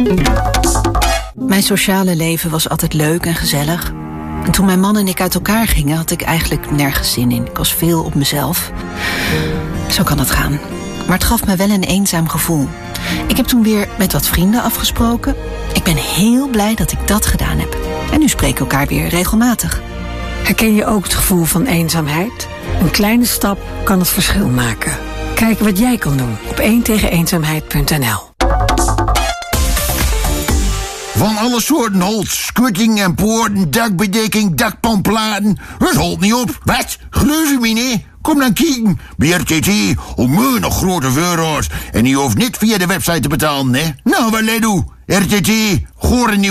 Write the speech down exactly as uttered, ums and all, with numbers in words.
Mijn sociale leven was altijd leuk en gezellig. En toen mijn man en ik uit elkaar gingen, had ik eigenlijk nergens zin in. Ik was veel op mezelf. Zo kan het gaan. Maar het gaf me wel een eenzaam gevoel. Ik heb toen weer met wat vrienden afgesproken. Ik ben heel blij dat ik dat gedaan heb. En nu spreken we elkaar weer regelmatig. Herken je ook het gevoel van eenzaamheid? Een kleine stap kan het verschil maken. Kijk wat jij kan doen op één tegen eenzaamheid punt n l. Van alle soorten holst, schutting en poorten, dakbedekking, dakpanplaten. Het holt niet op. Wat? Geloof je me niet? Kom dan kijken. Bij R T T, om nog grote euro's. En je hoeft niet via de website te betalen, hè? Nou, wat let u? R T T, horen